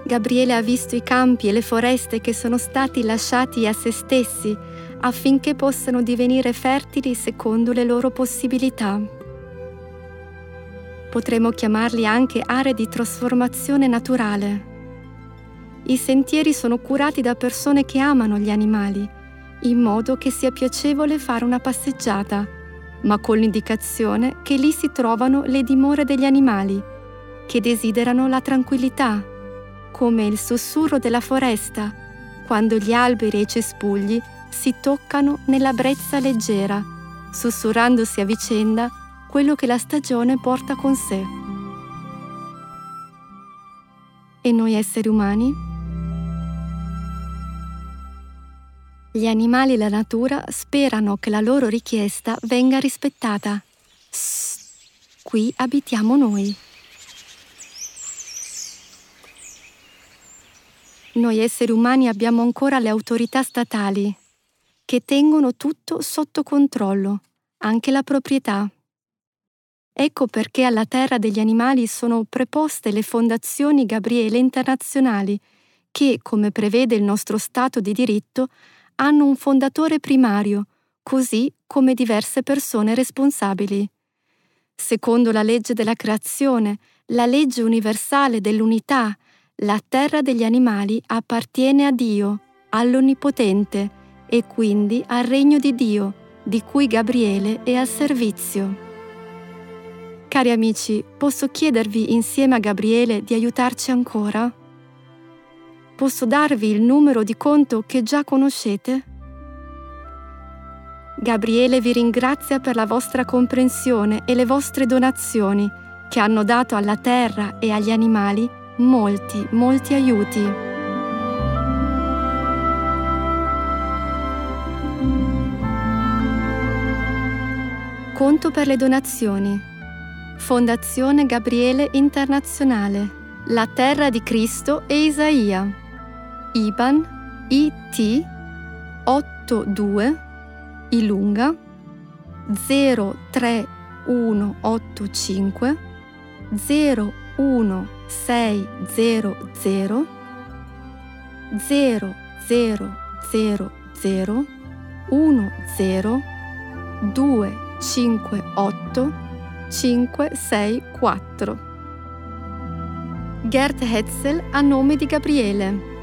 Gabriele ha visto i campi e le foreste che sono stati lasciati a se stessi affinché possano divenire fertili secondo le loro possibilità. Potremmo chiamarli anche aree di trasformazione naturale. I sentieri sono curati da persone che amano gli animali, in modo che sia piacevole fare una passeggiata, ma con l'indicazione che lì si trovano le dimore degli animali, che desiderano la tranquillità, come il sussurro della foresta, quando gli alberi e i cespugli si toccano nella brezza leggera, sussurrandosi a vicenda quello che la stagione porta con sé. E noi esseri umani? Gli animali e la natura sperano che la loro richiesta venga rispettata. Qui abitiamo noi. Noi esseri umani abbiamo ancora le autorità statali, che tengono tutto sotto controllo, anche la proprietà. Ecco perché alla terra degli animali sono preposte le fondazioni Gabriele internazionali, che, come prevede il nostro Stato di diritto, hanno un fondatore primario, così come diverse persone responsabili. Secondo la legge della creazione, la legge universale dell'unità, la terra degli animali appartiene a Dio, all'Onnipotente, e quindi al regno di Dio, di cui Gabriele è al servizio. Cari amici, posso chiedervi insieme a Gabriele di aiutarci ancora? Posso darvi il numero di conto che già conoscete? Gabriele vi ringrazia per la vostra comprensione e le vostre donazioni, che hanno dato alla terra e agli animali molti aiuti. Conto per le donazioni. Fondazione Gabriele Internazionale, La Terra di Cristo e Isaia. IBAN IT 82 Ilunga 03185 01600 0000 10 258 564. Gerd Hetzel a nome di Gabriele.